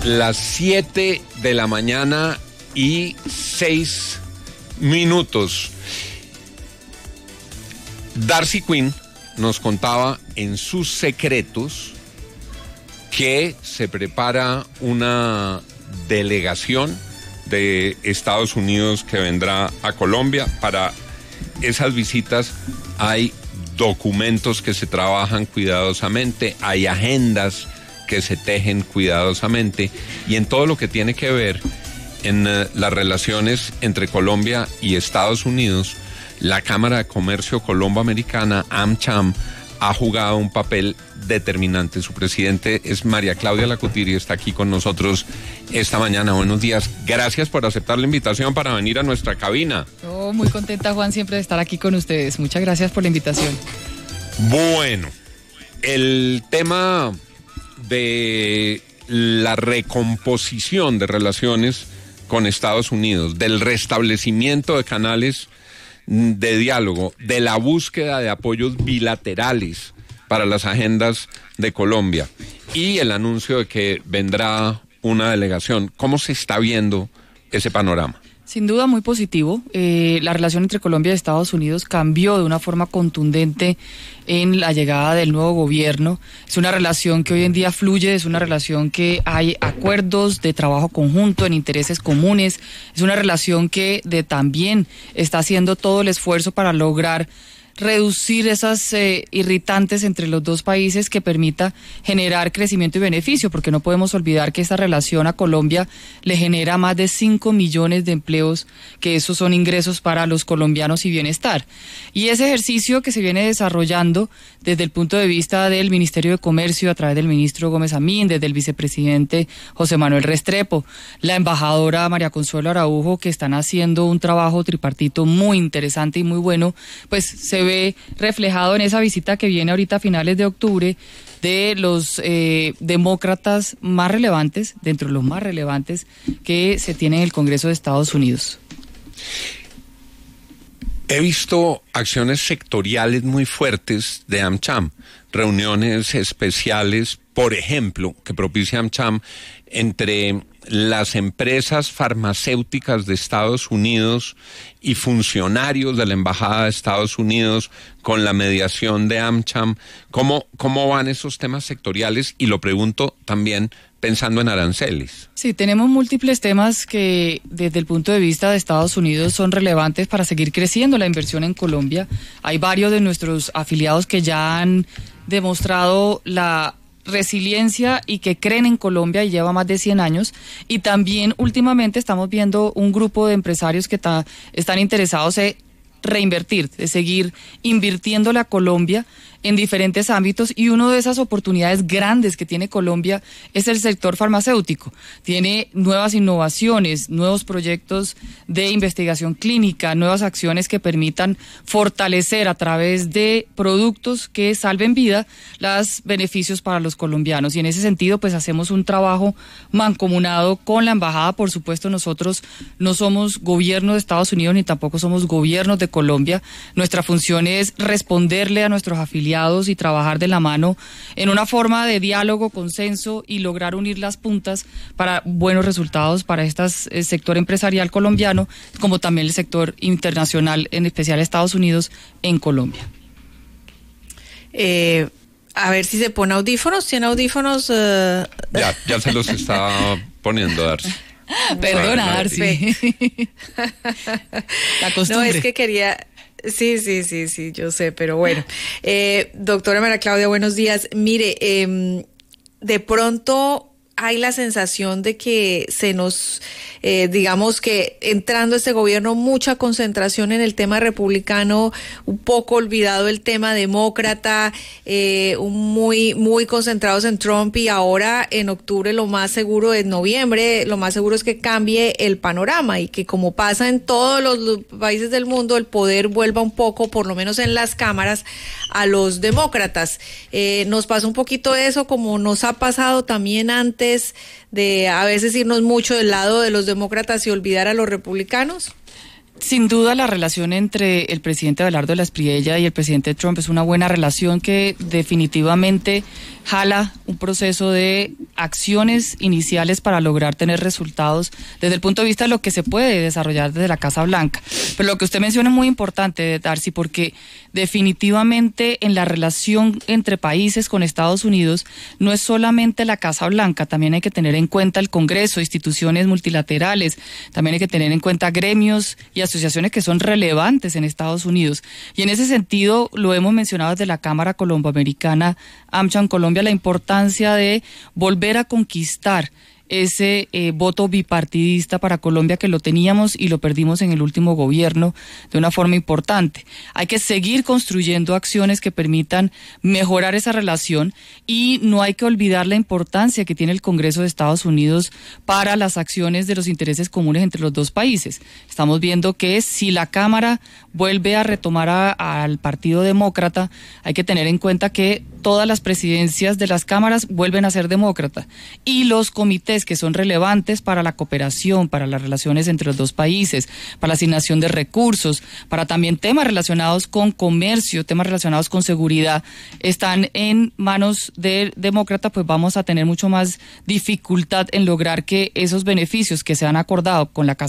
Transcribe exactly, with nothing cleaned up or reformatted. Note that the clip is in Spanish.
las siete de la mañana y seis minutos. Darcy Quinn nos contaba en sus secretos que se prepara una delegación de Estados Unidos que vendrá a Colombia. Para esas visitas hay documentos que se trabajan cuidadosamente, hay agendas que se tejen cuidadosamente, y en todo lo que tiene que ver en uh, las relaciones entre Colombia y Estados Unidos, la Cámara de Comercio Colombo-Americana, AmCham, ha jugado un papel determinante. Su presidente es María Claudia Lacutir y está aquí con nosotros esta mañana. Buenos días. Gracias por aceptar la invitación para venir a nuestra cabina. Oh, muy contenta, Juan, siempre de estar aquí con ustedes. Muchas gracias por la invitación. Bueno, el tema de la recomposición de relaciones con Estados Unidos, del restablecimiento de canales de diálogo, de la búsqueda de apoyos bilaterales para las agendas de Colombia y el anuncio de que vendrá una delegación. ¿Cómo se está viendo ese panorama? Sin duda muy positivo. Eh, la relación entre Colombia y Estados Unidos cambió de una forma contundente en la llegada del nuevo gobierno. Es una relación que hoy en día fluye, es una relación que hay acuerdos de trabajo conjunto en intereses comunes, es una relación que de también está haciendo todo el esfuerzo para lograr reducir esas eh, irritantes entre los dos países, que permita generar crecimiento y beneficio, porque no podemos olvidar que esta relación a Colombia le genera más de cinco millones de empleos, que esos son ingresos para los colombianos y bienestar. Y ese ejercicio que se viene desarrollando desde el punto de vista del Ministerio de Comercio a través del ministro Gómez Amín, desde el vicepresidente José Manuel Restrepo, la embajadora María Consuelo Araujo, que están haciendo un trabajo tripartito muy interesante y muy bueno, pues se ve reflejado en esa visita que viene ahorita a finales de octubre de los eh, demócratas más relevantes, dentro de los más relevantes que se tiene en el Congreso de Estados Unidos. He visto acciones sectoriales muy fuertes de AmCham, reuniones especiales, por ejemplo, que propicia AmCham entre las empresas farmacéuticas de Estados Unidos y funcionarios de la Embajada de Estados Unidos con la mediación de AmCham. ¿Cómo, cómo van esos temas sectoriales? Y lo pregunto también pensando en aranceles. Sí, tenemos múltiples temas que desde el punto de vista de Estados Unidos son relevantes para seguir creciendo la inversión en Colombia. Hay varios de nuestros afiliados que ya han demostrado la resiliencia y que creen en Colombia y lleva más de cien años, y también últimamente estamos viendo un grupo de empresarios que ta, están interesados en reinvertir, de seguir invirtiéndole a Colombia en diferentes ámbitos, y una de esas oportunidades grandes que tiene Colombia es el sector farmacéutico. Tiene nuevas innovaciones, nuevos proyectos de investigación clínica, nuevas acciones que permitan fortalecer a través de productos que salven vida los beneficios para los colombianos, y en ese sentido pues hacemos un trabajo mancomunado con la embajada. Por supuesto, nosotros no somos gobierno de Estados Unidos ni tampoco somos gobiernos de Colombia. Nuestra función es responderle a nuestros afiliados y trabajar de la mano en una forma de diálogo, consenso y lograr unir las puntas para buenos resultados para este sector empresarial colombiano, como también el sector internacional, en especial Estados Unidos, en Colombia. Eh, a ver si se pone audífonos, ¿tiene audífonos? Uh... Ya, ya se los está poniendo, Darcy. Perdona, Darcy. La costumbre. No, es que quería... Sí, sí, sí, sí, yo sé, pero bueno. Eh, doctora María Claudia, buenos días. Mire, eh, de pronto hay la sensación de que se nos, eh, digamos que entrando este gobierno, mucha concentración en el tema republicano, un poco olvidado el tema demócrata, eh, muy, muy concentrados en Trump, y ahora en octubre lo más seguro es noviembre, lo más seguro es que cambie el panorama y que, como pasa en todos los países del mundo, el poder vuelva un poco, por lo menos en las cámaras, a los demócratas. Eh, nos pasa un poquito eso, como nos ha pasado también antes, de a veces irnos mucho del lado de los demócratas y olvidar a los republicanos. Sin duda la relación entre el presidente Abelardo de la Espriella y el presidente Trump es una buena relación que definitivamente jala un proceso de acciones iniciales para lograr tener resultados desde el punto de vista de lo que se puede desarrollar desde la Casa Blanca. Pero lo que usted menciona es muy importante, Darcy, porque definitivamente en la relación entre países con Estados Unidos no es solamente la Casa Blanca, también hay que tener en cuenta el Congreso, instituciones multilaterales, también hay que tener en cuenta gremios y asociaciones que son relevantes en Estados Unidos. Y en ese sentido, lo hemos mencionado desde la Cámara Colomboamericana, AmCham Colombia, la importancia de volver a conquistar ese eh, voto bipartidista para Colombia, que lo teníamos y lo perdimos en el último gobierno de una forma importante. Hay que seguir construyendo acciones que permitan mejorar esa relación y no hay que olvidar la importancia que tiene el Congreso de Estados Unidos para las acciones de los intereses comunes entre los dos países. Estamos viendo que si la Cámara vuelve a retomar a, al Partido Demócrata, hay que tener en cuenta que todas las presidencias de las cámaras vuelven a ser demócratas y los comités que son relevantes para la cooperación, para las relaciones entre los dos países, para la asignación de recursos, para también temas relacionados con comercio, temas relacionados con seguridad, están en manos del demócrata, pues vamos a tener mucho más dificultad en lograr que esos beneficios que se han acordado con la Casa